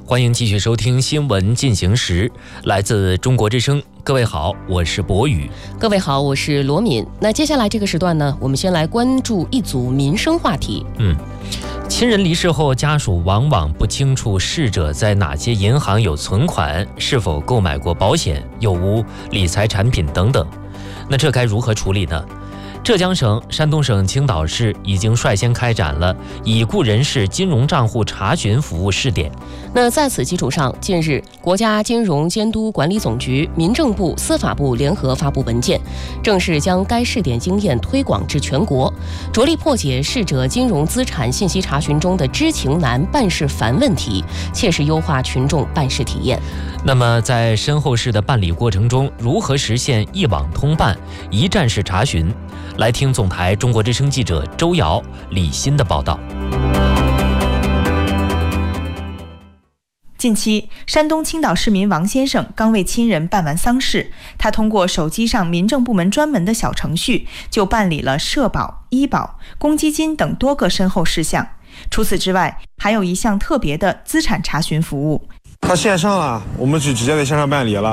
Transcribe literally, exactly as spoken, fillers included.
欢迎继续收听新闻进行时，来自中国之声。各位好，我是博宇。 各位好，我是罗敏。那接下来这个时段呢，我们先来关注一组民生话题。 嗯，亲人离世后，家属往往不清楚逝者在哪些银行有存款，是否购买过保险，有无理财产品等等。那这该如何处理呢？浙江省、山东省青岛市已经率先开展了已故人士金融账户查询服务试点。 那在此基础上，近日国家金融监督管理总局、民政部、司法部联合发布文件，正式将该试点经验推广至全国，着力破解逝者金融资产信息查询中的知情难、办事繁问题，切实优化群众办事体验。 那么在身后事的办理过程中，如何实现一网通办、一站式查询？来听总台中国之声记者周瑶、李欣的报道。 近期，山东青岛市民王先生刚为亲人办完丧事，他通过手机上民政部门专门的小程序，就办理了社保、医保、公积金等多个身后事项。除此之外，还有一项特别的资产查询服务。 他线上了，我们就直接在线上办理了。